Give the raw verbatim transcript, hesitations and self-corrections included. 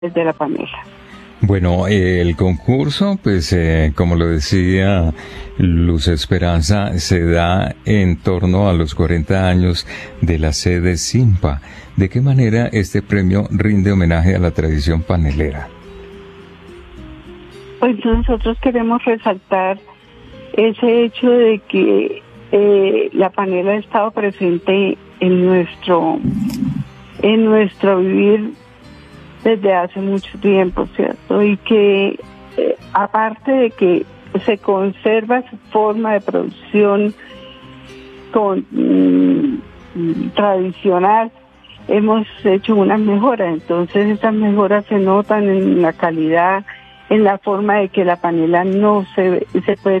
de la panela. Bueno, eh, el concurso, pues eh, como lo decía Luz Esperanza, se da en torno a los cuarenta años de la sede SINPA. ¿De qué manera este premio rinde homenaje a la tradición panelera? Pues nosotros queremos resaltar ese hecho de que eh, la panela ha estado presente en nuestro en nuestro vivir desde hace mucho tiempo, ¿cierto? Y que eh, aparte de que se conserva su forma de producción con mmm, tradicional, hemos hecho unas mejoras. Entonces esas mejoras se notan en la calidad, en la forma de que la panela no se, se puede